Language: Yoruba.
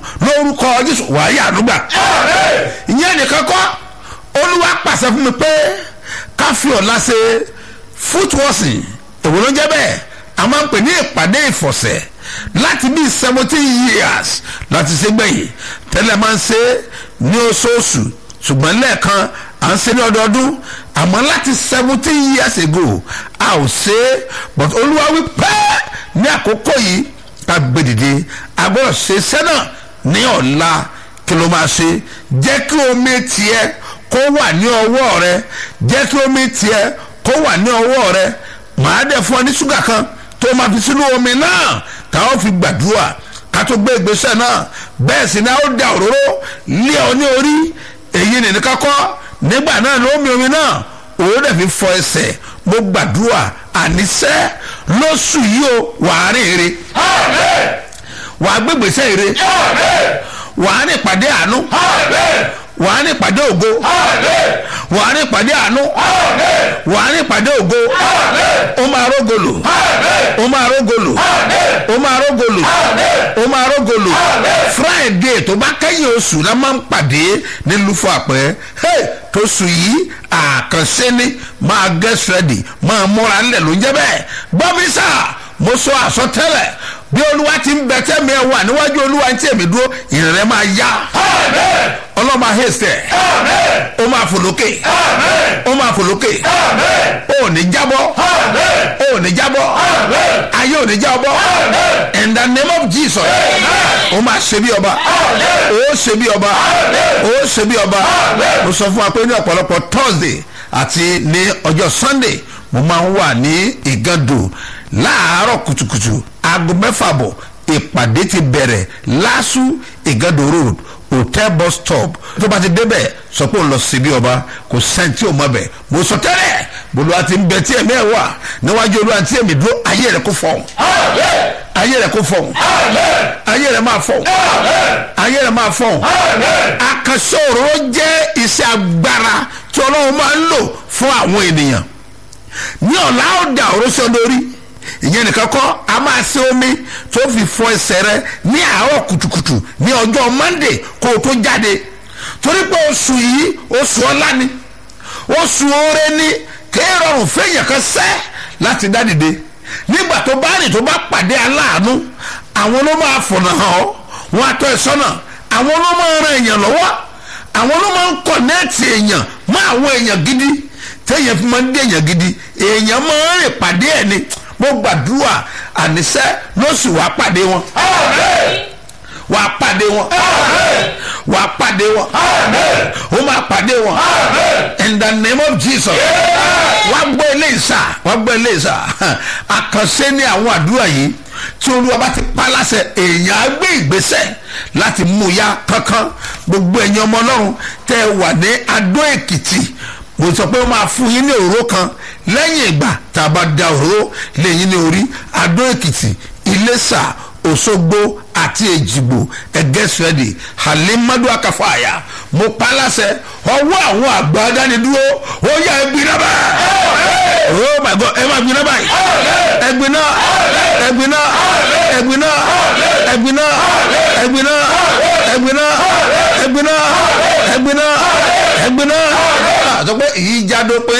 lórúkọ Jésù wàá rí àánú gbà. ìyẹn nìkan kọ́, Olúwa pàṣẹ fún mi pé ká fi ọ̀la ṣe foot washing. èwo ló ń jẹ́ bẹ́ẹ̀? a máa ń pè ní ìpàdé ìfọ̀sẹ̀ láti bí 17 years láti ṣe gbẹ̀yìn. tẹ́lẹ̀ máa ń ṣe ní oṣooṣù, ṣùgbọ́n lẹ́ẹ̀kan à ń ṣe ní ọdọọdún. àmọ́ láti 17 years ago a ò ṣe é, but Olúwa wí pé ní àkókò yìí ká gbé dìde, a gbọ́dọ̀ ṣe iṣẹ́ náà ní ọ̀la. kí ló máa ṣe? jẹ́ kí omi tiẹ̀ kó wà ní ọwọ́ rẹ, jẹ́ kí omi tiẹ̀ kó wà ní ọwọ́ rẹ. màá dẹ̀ fún ọ ní ṣúgà kan tó máa fi sínú omi náà táwọn fi gbàdúrà ká tó gbé ìgbésẹ̀ náà. bẹ́ẹ̀ sì ni a ó da òróró lé ọ ní orí. èyí nìyí kọ́kọ́. nígbà náà ló mi omi náà òun dẹ̀ fi fọ ẹsẹ̀. mo gbàdúrà àníṣe lóṣù yìí o wàá rìn ire, wàá gbégbèsè ire, wàá ní ìpàdé àánú, wàá ní ìpàdé ògo, wàá ní ìpàdé àánú, wàá ní ìpàdé ògo. ó máa rógolò, ó máa rógolò, ó máa rógolò, ó máa rógolò. Friday tó bá kẹ́yìn oṣù la máa ń pàdé ní lufo àpẹ́. tó sùn yìí àkànṣe ni máa get ready, máa múra ńlẹ̀ ló ń jẹ́ bẹ́ẹ̀. gbọ́mísà mo sọ àsọtẹ́lẹ̀ bí Olúwa ti ń bẹ tẹ́mi ẹ̀ wà níwájú Olúwa tí èmi dúró, ìrìn rẹ̀ máa yá. ọlọ́mà hẹ́sẹ̀, ó máa fò lókè, ó máa fò lókè, ó ní jábọ́, ó ní jábọ́, ayé ò ní jábọ́. in the name of Jesus, ó máa ṣe bí ọba, ó ṣe bí ọba, ó ṣe bí ọba. mo sọ fún wa pé ní ọ̀pọ̀lọpọ̀ Thursday àti ní ọjọ́ Sunday mo máa ń wà ní Ìgàndò láàárọ̀ kùtùkùtù aago 6 bọ̀. ìpàdé ti bẹ̀rẹ̀ LASU Ìgàndò road hotel bus stop. tó bá ti débẹ̀ sọ pé ó lọ sí bí ọba, kò sẹ́ńtì ò mọ̀ bẹ̀. mo sọ tẹ́lẹ̀ Olúwa ti ń bẹ tí ẹ̀mí ẹ̀ wà níwájú Olúwa tí èmi dúró, ayé rẹ̀ kò fọ̀hún, ayé rẹ̀ kò fọ̀hún, ayé rẹ̀ máa fọ̀hún, ayé rẹ̀ máa fọ̀hún. àkànṣe òróró jẹ́ iṣẹ́ agbára tí Ọlọ́run máa ń lò fún àwọn ènìyàn. ní ọ̀la ó da òróró sí ọ lórí. ìyẹn nìkan kọ́, a máa ṣe omi tó fi fọ ẹsẹ̀ rẹ ní àárọ̀ kùtùkùtù ní ọjọ́ Monday kó o tó jáde. torí pé oṣù yìí oṣù ọlá ni, oṣù oore ni, kéèrọrùn fẹ́yàn kan sẹ́ láti dá dìde. nígbà tó bá rìn tó bá pàdé aláàánú, àwọn ló máa fọ̀nà hàn ọ́, wọn á tọ́ ẹ sọ́nà, àwọn ló máa ran èèyàn lọ́wọ́, àwọn ló máa ń kọ̀nẹ́ẹ̀tì èèyàn mọ́ àwọn èèyàn gidi téèyàn fi máa ń dé èèyàn gidi. èèyàn máa ń rìn pàdé ẹ̀ ni. mo gbàdúrà àníṣe lóṣù wàá pàdé wọn, wàá pàdé wọn, wàá pàdé wọn, ó máa pàdé wọn. in the name of Jesus. wàá gbọ́ eléyìí sà, wàá gbọ́ eléyìí sà. àkànṣe ní àwọn àdúrà yìí tí Olúwa bá ti pa láṣẹ, èèyàn á gbé ìgbésẹ̀ láti mú ya kankan. gbogbo ẹ̀yin ọmọ Ọlọ́run tẹ́ ẹ wà ní Adó Èkìtì, mo sọ pé ó máa fún yín ní òróró kan lẹ́yìn ìgbà tá a bá da òróró lẹ́yìn ní orí. Adó Èkìtì, Iléṣà, Òṣogbo àti Èjìgbò, ẹgẹ́sẹ̀dì Halimadu Akafaya. mo pa láṣẹ ọwọ́ àwọn àgbà dánidúró ó yá ẹgbin náà báyìí. oh my God, ẹ máa gbin náà báyìí. ẹgbin náà, ẹgbin náà, ẹgbin náà, ẹgbin náà, ẹgbin náà, ẹgbin náà, ẹgbin náà, ẹgbin náà, ẹgbin náà. àtọ́pẹ́ ìyí jáde pé.